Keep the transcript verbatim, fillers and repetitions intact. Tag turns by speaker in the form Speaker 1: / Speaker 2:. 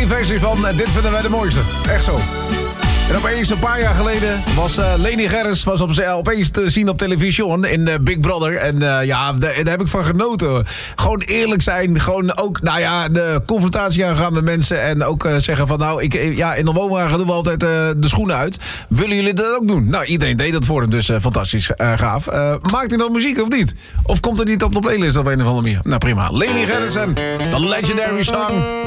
Speaker 1: versie van uh, Dit Vinden Wij de Mooiste. Echt zo. En opeens, een paar jaar geleden, was uh, Leni Gerrits was op, opeens te zien op televisie in uh, Big Brother. En uh, ja, daar, daar heb ik van genoten. Gewoon eerlijk zijn, gewoon ook, nou ja, de confrontatie aangaan met mensen. En ook uh, zeggen van, nou, ik, ja, in de woonwagen doen we altijd uh, de schoenen uit. Willen jullie dat ook doen? Nou, iedereen deed dat voor hem, dus uh, fantastisch uh, gaaf. Uh, maakt hij dan muziek of niet? Of komt er niet op de playlist op een of andere manier? Nou, prima. Leni Gerrits en The Legendary Song